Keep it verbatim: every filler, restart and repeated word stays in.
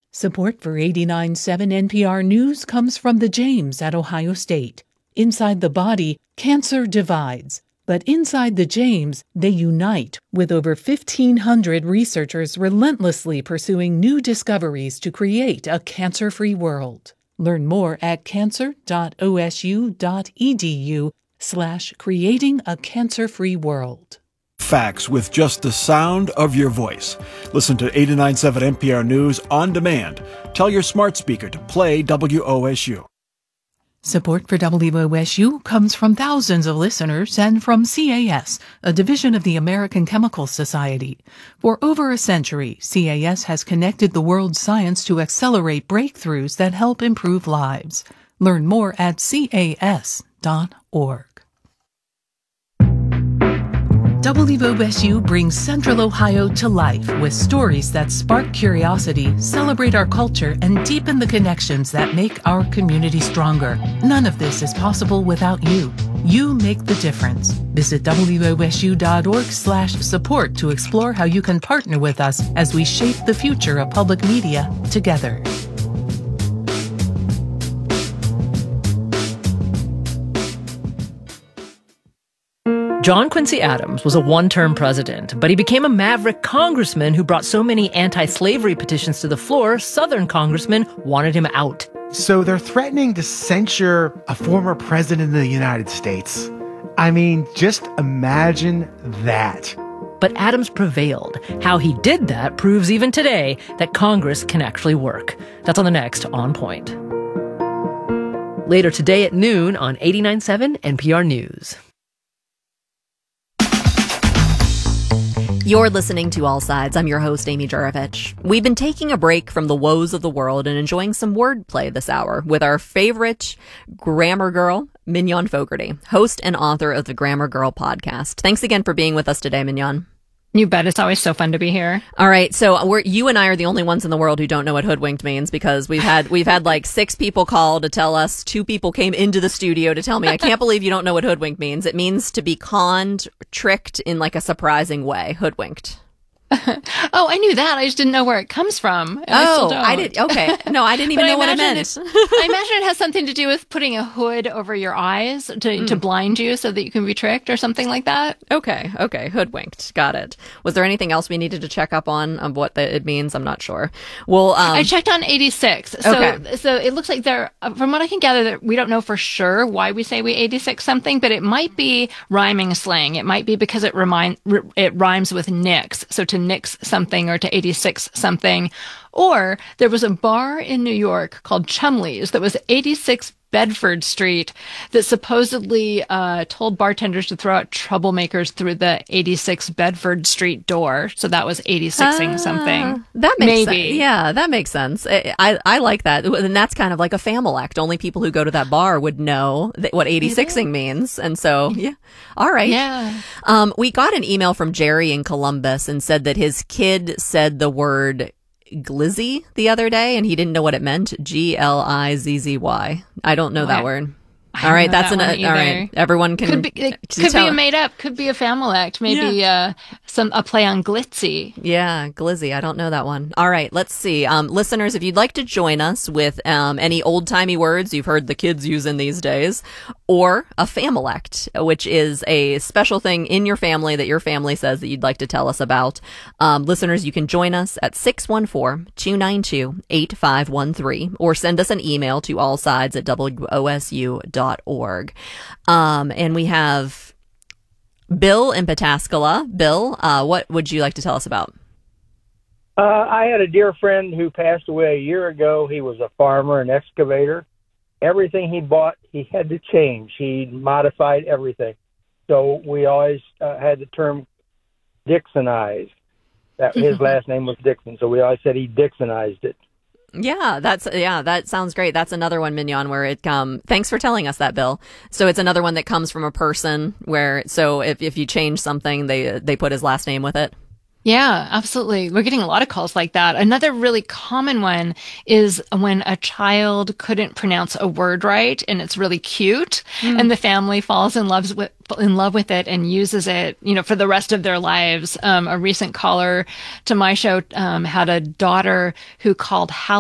Support for eighty-nine point seven N P R News comes from the James at Ohio State. Inside the body, cancer divides. But inside the James, they unite, with over fifteen hundred researchers relentlessly pursuing new discoveries to create a cancer-free world. Learn more at cancer.osu.edu slash creating a cancer-free world. Facts with just the sound of your voice. Listen to eighty-nine point seven N P R News on demand. Tell your smart speaker to play W O S U. Support for W O S U comes from thousands of listeners and from C A S, a division of the American Chemical Society. For over a century, C A S has connected the world's science to accelerate breakthroughs that help improve lives. Learn more at C A S dot org. W O S U brings Central Ohio to life with stories that spark curiosity, celebrate our culture, and deepen the connections that make our community stronger. None of this is possible without you. You make the difference. Visit W O S U dot org slash support to explore how you can partner with us as we shape the future of public media together. John Quincy Adams was a one-term president, but he became a maverick congressman who brought so many anti-slavery petitions to the floor, Southern congressmen wanted him out. So they're threatening to censure a former president of the United States. I mean, just imagine that. But Adams prevailed. How he did that proves even today that Congress can actually work. That's on the next On Point. Later today at noon on eighty-nine point seven N P R News. You're listening to All Sides. I'm your host, Amy Juravich. We've been taking a break from the woes of the world and enjoying some wordplay this hour with our favorite grammar girl, Mignon Fogarty, host and author of the Grammar Girl podcast. Thanks again for being with us today, Mignon. You bet. It's always so fun to be here. All right. So we're, you and I are the only ones in the world who don't know what hoodwinked means, because we've had, we've had like six people call to tell us. Two people came into the studio to tell me, I can't believe you don't know what hoodwinked means. It means to be conned, tricked in like a surprising way. Hoodwinked. Oh, I knew that. I just didn't know where it comes from. And oh, I, I did. Okay. No, I didn't even know what it meant. It, I imagine it has something to do with putting a hood over your eyes to, mm. to blind you so that you can be tricked or something like that. Okay. Okay. Hoodwinked. Got it. Was there anything else we needed to check up on of what the, it means? I'm not sure. Well, um, I checked on eighty-six. So, okay. so it looks like there, from what I can gather, that we don't know for sure why we say we eighty-six something, but it might be rhyming slang. It might be because it remind, it rhymes with nix. So to nix something or to eighty-six something. Or there was a bar in New York called Chumley's that was eighty-six Bedford Street that supposedly uh, told bartenders to throw out troublemakers through the eighty-six Bedford Street door. So that was eighty-sixing uh, something. That makes Maybe. sense. Yeah, that makes sense. I, I, I like that. And that's kind of like a Familect. Only people who go to that bar would know that what eighty-sixing means. And so, yeah. All right. Yeah. Um, we got an email from Jerry in Columbus and said that his kid said the word glizzy the other day and he didn't know what it meant. G L I Z Z Y. I don't know oh, that I, word. I all right, that's that an all right. Everyone can could be it could be a made up, could be a Familect, maybe yeah. uh some a play on glitzy. Yeah, glizzy. I don't know that one. All right, let's see. Um listeners, if you'd like to join us with um any old-timey words you've heard the kids using these days, or a Familect, which is a special thing in your family that your family says that you'd like to tell us about. Um listeners, you can join us at six one four, two nine two, eight five one three or send us an email to allsides at W O S U dot org. Um, and we have Bill in Pataskala. Bill, uh, what would you like to tell us about? Uh, I had a dear friend who passed away a year ago. He was a farmer, an excavator. Everything he bought, he had to change. He modified everything. So we always uh, had the term Dixonized. That his last name was Dixon, so we always said he Dixonized it. Yeah, that's yeah, that sounds great. That's another one, Mignon, where it um thanks for telling us that, Bill. So it's another one that comes from a person where so if if you change something, they they put his last name with it. Yeah, absolutely. We're getting a lot of calls like that. Another really common one is when a child couldn't pronounce a word right and it's really cute mm. and the family falls in love with in love with it and uses it, you know, for the rest of their lives. Um, a recent caller to my show um, had a daughter who called Hal